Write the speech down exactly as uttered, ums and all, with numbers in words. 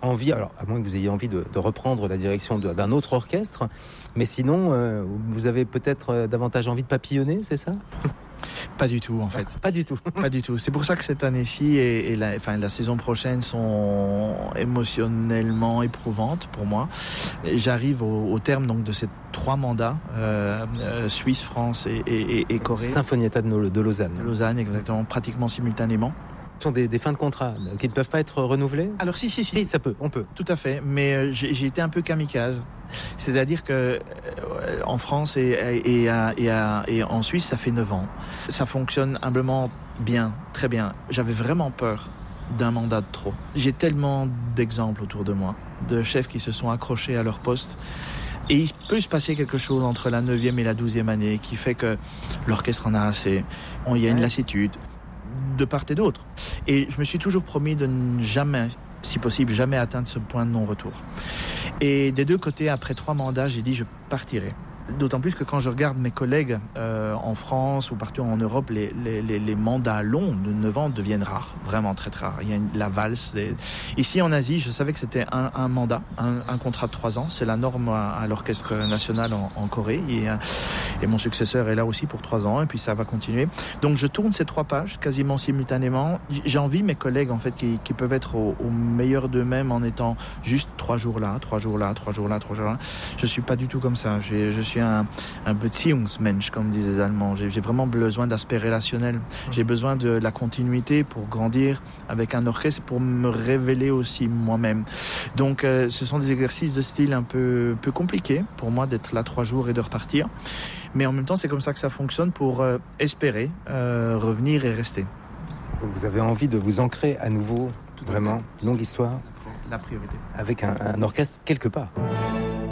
envie, alors à moins que vous ayez envie de, de reprendre la direction de, d'un autre orchestre, mais sinon, euh, vous avez peut-être davantage envie de papillonner, c'est ça ? Pas du tout en fait. Pas du tout. Pas du tout. C'est pour ça que cette année-ci et, et la, enfin, la saison prochaine sont émotionnellement éprouvantes pour moi. J'arrive au, au terme donc de ces trois mandats euh, euh, Suisse, France et, et, et Corée. Sinfonietta de, de Lausanne. De Lausanne, exactement, pratiquement simultanément. Ce sont des, des fins de contrat qui ne peuvent pas être renouvelées ? Alors si, si, si. Si, ça peut, on peut. Tout à fait, mais euh, j'ai, j'ai été un peu kamikaze. C'est-à-dire que euh, en France et, et, et, et, et en Suisse, ça fait neuf ans. Ça fonctionne humblement bien, très bien. J'avais vraiment peur d'un mandat de trop. J'ai tellement d'exemples autour de moi, de chefs qui se sont accrochés à leur poste. Et il peut se passer quelque chose entre la neuvième et la douzième année qui fait que l'orchestre en a assez. Il y a une lassitude de part et d'autre. Et je me suis toujours promis de ne jamais, si possible, jamais atteindre ce point de non-retour. Et des deux côtés, après trois mandats, j'ai dit je partirai. D'autant plus que quand je regarde mes collègues euh, en France ou partout en Europe, les, les, les, les mandats longs de neuf ans deviennent rares, vraiment très rares. Il y a une, la valse. Des... Ici en Asie, je savais que c'était un, un mandat, un, un contrat de trois ans. C'est la norme à, à l'Orchestre National en, en Corée. Et, et mon successeur est là aussi pour trois ans et puis ça va continuer. Donc je tourne ces trois pages quasiment simultanément. J'ai envie mes collègues en fait qui, qui peuvent être au, au meilleur d'eux-mêmes en étant juste trois jours là, trois jours là, trois jours là, trois jours là. Je suis pas du tout comme ça. J'ai, je suis un, un Beziehungsmensch, comme disent les Allemands. J'ai, j'ai vraiment besoin d'aspect relationnel. J'ai besoin de la continuité pour grandir avec un orchestre, pour me révéler aussi moi-même. Donc, euh, ce sont des exercices de style un peu, peu compliqués pour moi d'être là trois jours et de repartir. Mais en même temps, c'est comme ça que ça fonctionne pour euh, espérer euh, revenir et rester. Donc vous avez envie de vous ancrer à nouveau, tout vraiment, longue histoire. La priorité. Avec un, un orchestre quelque part.